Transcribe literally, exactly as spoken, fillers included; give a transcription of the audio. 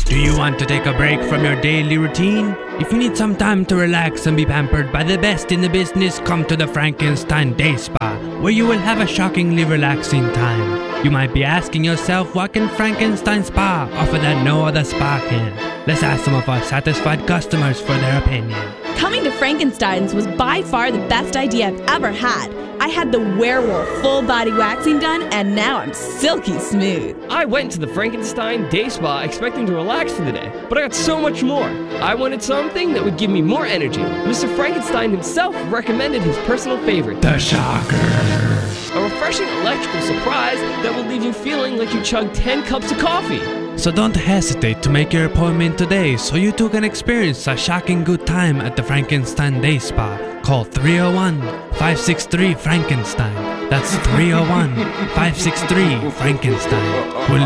Do you want to take a break from your daily routine? If you need some time to relax and be pampered by the best in the business, come to the Frankenstein Day Spa, where you will have a shockingly relaxing time. You might be asking yourself, what can Frankenstein Spa offer that no other spa can? Let's ask some of our satisfied customers for their opinion. Coming to Frankenstein's was by far the best idea I've ever had. I had the werewolf full body waxing done, and now I'm silky smooth. I went to the Frankenstein Day Spa expecting to relax for the day, but I got so much more. I wanted something that would give me more energy. Mister Frankenstein himself recommended his personal favorite, The Shocker. a refreshing electrical surprise that will leave you feeling like you chugged ten cups of coffee. So don't hesitate to make your appointment today so you too can experience a shocking good time at the Frankenstein Day Spa. Call three oh one, five six three, Frankenstein. That's three oh one, five six three, Frankenstein. We'll